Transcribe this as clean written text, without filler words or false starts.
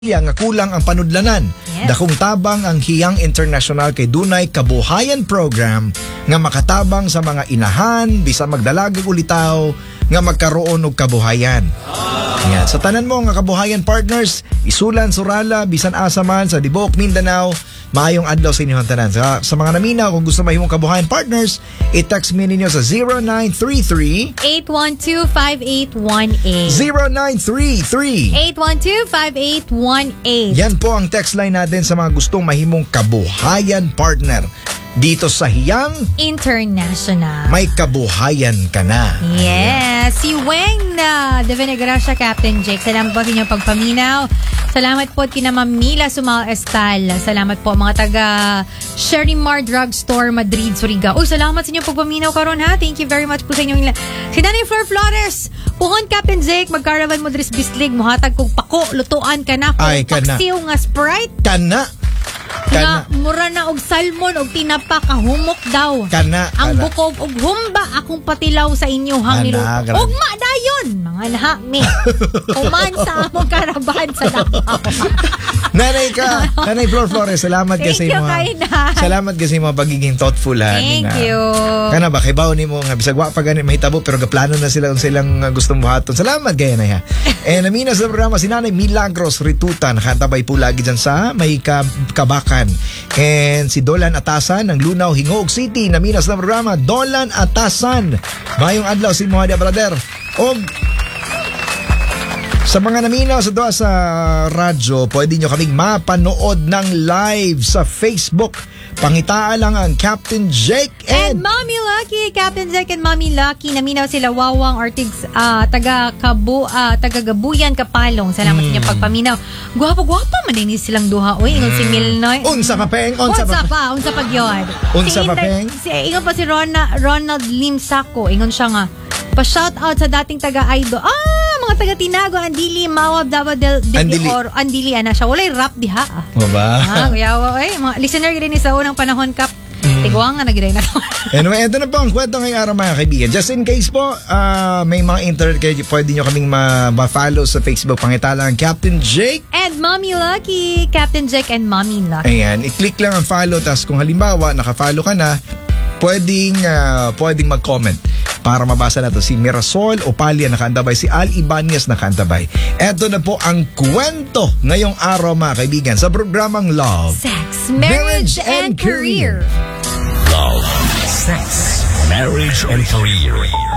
nga kulang ang panudlanan. Yes. Dakong tabang ang Hiyang International kay Dunay Kabuhayan Program nga makatabang sa mga inahan bisan magdalagag ulitaw nga magkaroon og kabuhayan. Yan. Sa tanan mo nga kabuhayan partners, isulan surala bisan asa man sa Dibok, Mindanao, maayong adlaw sa inyong tanan. Sa mga naminaw kung gusto mahimong kabuhayan partners, i-text me ninyo sa 0933 812-5818 0933 812-5818. Yan po ang text line natin sa mga gustong mahimong kabuhayan partner. Dito sa Hiyang International. may kabuhayan ka na. Yes, si Weng na De Venegracia, Captain Jake. Salamat po sa inyong pagpaminaw. Salamat po kina Mamila Sumal Estal. Salamat po mga taga Sherimar Drugstore, Madrid, Surigao. Uy, salamat sa inyong pagpaminaw karon ha. Thank you very much po sa inyong si Nanay Flor Flores. Puhon Captain Jake, magkaravan mo dres bislig, muhatag kog pako, lutuan ka na. Ay, kana. Paksiw nga Sprite. Kana. Nga, mura na og salmon og tinapa kahumok daw. Kana. Ang bukog og humba akong patilaw sa inyo hang niluto. Grabe. Ugma dayon mga nahami. Kuman sa among karabahan sa Davao. Nanay Flor Flores, salamat kasi Thank you, mo. Kainan. Salamat kasi mo pagiging thoughtful ha. Thank you. Kana ba kay bawo nimo nga bisag wa pa gani mahitabo pero gaplano na sila silang gustong buhaton. Salamat gaya na ha. Namina sa programa si Nanay Milagros Ritutan, nakatabay po lagi dyan sa may Kabakan. And si Dolan Atasan ng Lunaw, Hingog City, namina sa programa Dolan Atasan. Mayong adlaw si Mohada Brother. Og sa mga naminaw sa doa sa radyo, pwede nyo kaming mapanood ng live sa Facebook. Pangitaan lang ang Captain Jake And Mommy Lucky, Captain Jake and Mommy Lucky, naminaw sila Wawang Ortigs, taga Gabuyan, Kapalong. Salamat sa inyong pagpaminaw. Gwapa man din silang duha. Uy, ingon si Milnoy. Unsa pa peng? Unsa pa gyud. Unsa pa peng? Ingon pa si Ronald Limsako. Ingon siya nga, pa-shout out sa dating taga-idol. Mga taga-Tinago, Andili, Mawab, Davao del Oro. Andili, ana siya. Walay rap diha. O ba? Kuyawa, mga listener gini sa unang panahon kap. Tiguang nga nagday na to. Anyway, ito na po ang kwento ngayong araw mga kaibigan. Just in case po, may mga internet kayo, pwede nyo kaming ma-follow sa Facebook. Pangitalang Captain Jake And Mommy Lucky, Captain Jake and Mommy Lucky. Ayan, i-click lang ang follow. Tapos kung halimbawa, naka-follow ka na, pwedeng mag-comment para mabasa na to. Si Mirasol Opalia nakaantabay, si Al Ibanez nakaantabay. Eto na po ang kwento ngayong araw mga kaibigan sa programang Love, Sex, Marriage, and Career. Love, Sex, Marriage, and Career.